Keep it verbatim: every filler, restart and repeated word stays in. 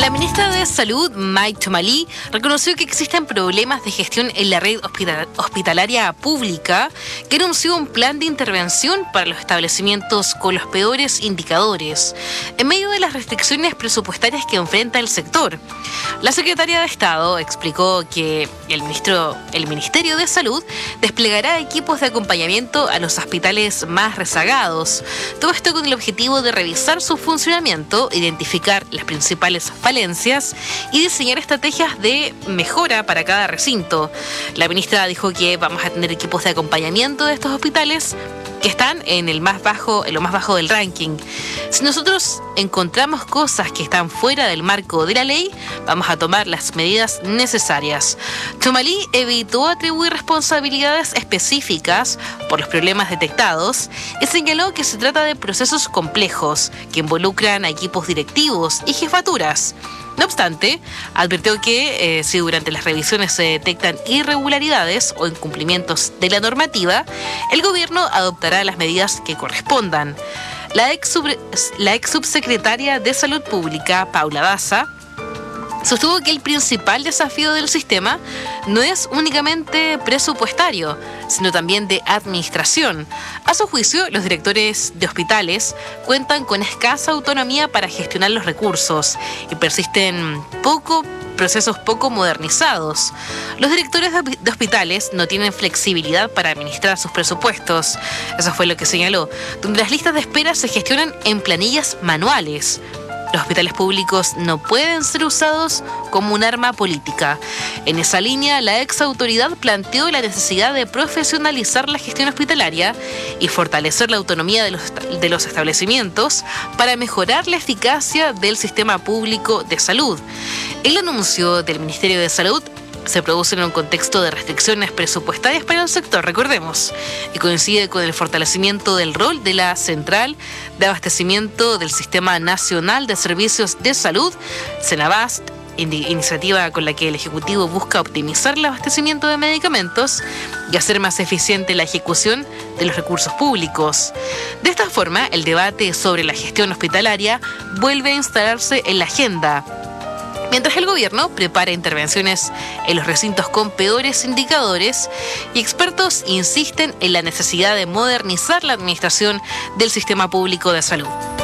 La ministra de Salud, Mai Chomali, reconoció que existen problemas de gestión en la red hospital- hospitalaria pública, que anunció un plan de intervención para los establecimientos con los peores indicadores, en medio de las restricciones presupuestarias que enfrenta el sector. La secretaria de Estado explicó que el, ministro, el Ministerio de Salud desplegará equipos de acompañamiento a los hospitales más rezagados. Todo esto con el objetivo de revisar su funcionamiento, identificar las principales falencias y diseñar estrategias de mejora para cada recinto. La ministra dijo que vamos a tener equipos de acompañamiento de estos hospitales que están en el más bajo, en lo más bajo del ranking. Si nosotros encontramos cosas que están fuera del marco de la ley, vamos a tomar las medidas necesarias. Chomali evitó atribuir responsabilidades específicas por los problemas detectados y señaló que se trata de procesos complejos que involucran a equipos directivos y jefaturas. No obstante, advirtió que eh, si durante las revisiones se detectan irregularidades o incumplimientos de la normativa, el gobierno adoptará las medidas que correspondan. La ex, sub- la ex subsecretaria de Salud Pública, Paula Daza, sostuvo que el principal desafío del sistema no es únicamente presupuestario, sino también de administración. A su juicio, los directores de hospitales cuentan con escasa autonomía para gestionar los recursos y persisten poco procesos poco modernizados. Los directores de hospitales no tienen flexibilidad para administrar sus presupuestos. Eso fue lo que señaló, donde las listas de espera se gestionan en planillas manuales. Los hospitales públicos no pueden ser usados como un arma política. En esa línea, la ex autoridad planteó la necesidad de profesionalizar la gestión hospitalaria y fortalecer la autonomía de los, de los establecimientos para mejorar la eficacia del sistema público de salud. El anuncio del Ministerio de Salud se produce en un contexto de restricciones presupuestarias para el sector, recordemos, y coincide con el fortalecimiento del rol de la Central de Abastecimiento del Sistema Nacional de Servicios de Salud, Senabast, iniciativa con la que el Ejecutivo busca optimizar el abastecimiento de medicamentos y hacer más eficiente la ejecución de los recursos públicos. De esta forma, el debate sobre la gestión hospitalaria vuelve a instalarse en la agenda, mientras el gobierno prepara intervenciones en los recintos con peores indicadores y expertos insisten en la necesidad de modernizar la administración del sistema público de salud.